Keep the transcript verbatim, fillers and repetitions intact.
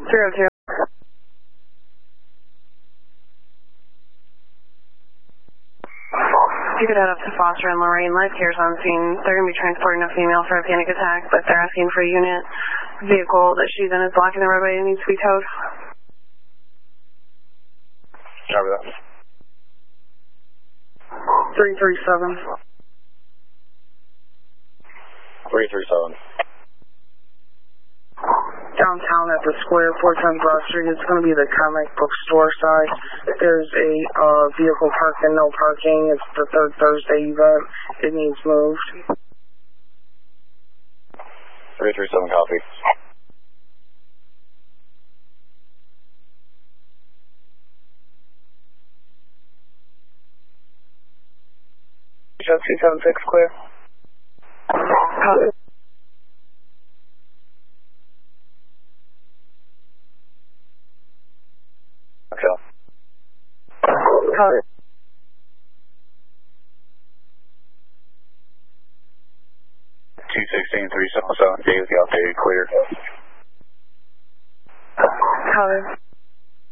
three oh two. You could head up to Foster and Lorraine. Life care's on scene. They're going to be transporting a female for a panic attack, but they're asking for a unit. Vehicle that she's in is blocking the roadway and needs to be towed. Copy that. three three seven. three three seven. Downtown at the square, four ten Broad Street. It's going to be the comic book store side. There's a uh, vehicle parked and no parking. It's the third Thursday event. It needs moved. three three seven, copy. two seven six, clear. Copy. Okay. Copy. two sixteen, three seven seven, gave the updated clear. Copy.